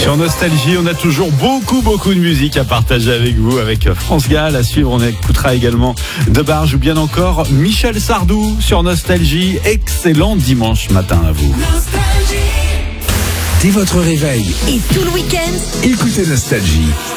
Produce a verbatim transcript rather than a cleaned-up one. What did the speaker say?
Sur Nostalgie, on a toujours beaucoup, beaucoup de musique à partager avec vous, avec France Gall. À suivre, on écoutera également Debarge ou bien encore Michel Sardou sur Nostalgie. Excellent dimanche matin à vous. Dès votre réveil et tout le week-end, écoutez Nostalgie.